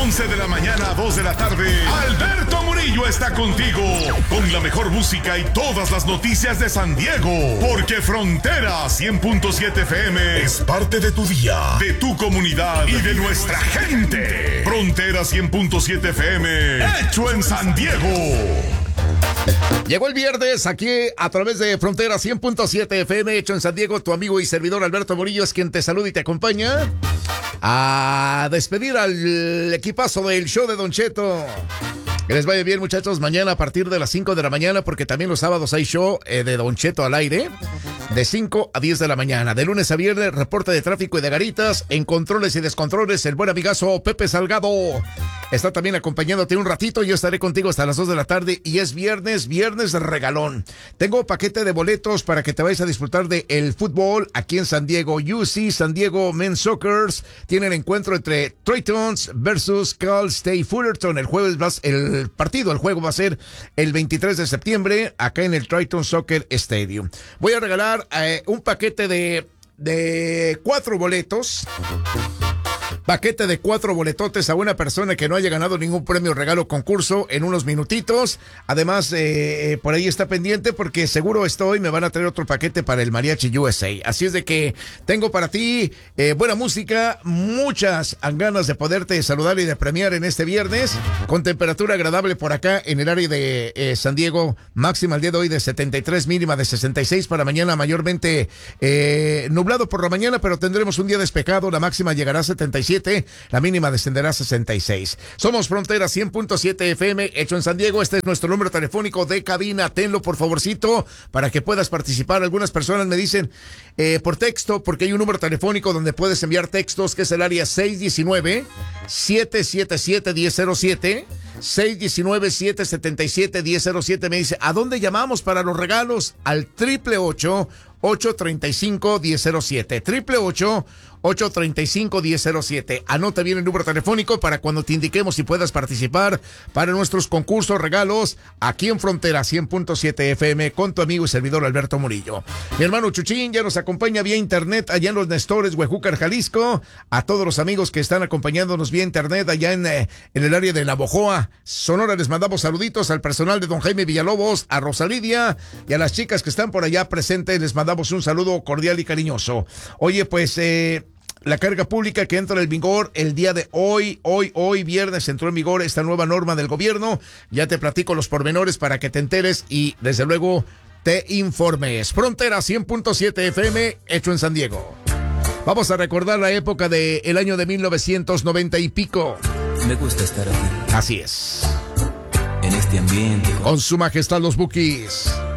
11 de la mañana a 2 de la tarde, Alberto Murillo está contigo con la mejor música y todas las noticias de San Diego. Porque Frontera 100.7 FM es parte de tu día, de tu comunidad y de nuestra gente. Frontera 100.7 FM, hecho en San Diego. Llegó el viernes aquí a través de Frontera 100.7 FM, hecho en San Diego. Tu amigo y servidor Alberto Murillo es quien te saluda y te acompaña a despedir al equipazo del show de Don Cheto. Que les vaya bien, muchachos, mañana a partir de las 5 de la mañana, porque también los sábados hay show de Don Cheto al aire, de 5 a 10 de la mañana. De lunes a viernes, reporte de tráfico y de garitas, en controles y descontroles, el buen amigazo Pepe Salgado está también acompañándote un ratito. Yo estaré contigo hasta las 2 de la tarde y es viernes de regalón. Tengo paquete de boletos para que te vayas a disfrutar de el fútbol aquí en San Diego. UC San Diego Men's Soccer tienen encuentro entre Trojans versus Cal State Fullerton. El juego va a ser el 23 de septiembre acá en el Triton Soccer Stadium. Voy a regalar un paquete de 4 boletos. Paquete de 4 boletotes a una persona que no haya ganado ningún premio, regalo, concurso en unos minutitos. Además, por ahí está pendiente porque seguro me van a traer otro paquete para el Mariachi USA. Así es de que tengo para ti buena música, muchas ganas de poderte saludar y de premiar en este viernes, con temperatura agradable por acá en el área de San Diego, máxima el día de hoy de 73, mínima de 66, para mañana mayormente nublado por la mañana, pero tendremos un día despejado, la máxima llegará a 77, la mínima descenderá a 66. Somos Frontera 100.7 FM, hecho en San Diego. Este es nuestro número telefónico de cabina. Tenlo, por favorcito, para que puedas participar. Algunas personas me dicen por texto, porque hay un número telefónico donde puedes enviar textos, que es el área 619-777-1007. 619-777-1007. Me dice, ¿a dónde llamamos para los regalos? Al 888-835-1007. 835-1007. Anota bien el número telefónico para cuando te indiquemos y puedas participar para nuestros concursos, regalos, aquí en Frontera 100.7 FM con tu amigo y servidor Alberto Murillo. Mi hermano Chuchín ya nos acompaña vía internet allá en Los Nestores, Huejúcar, Jalisco. A todos los amigos que están acompañándonos vía internet allá en el área de Navojoa, Sonora, les mandamos saluditos al personal de Don Jaime Villalobos, a Rosa Lidia y a las chicas que están por allá presentes. Les mandamos un saludo cordial y cariñoso. Oye, pues la carga pública que entra en vigor el día de hoy viernes, entró en vigor esta nueva norma del gobierno. Ya te platico los pormenores para que te enteres y desde luego te informes. Frontera 100.7 FM, hecho en San Diego. Vamos a recordar la época del año de 1990 y pico. Me gusta estar aquí. Así es. En este ambiente. Con su majestad los Bukis.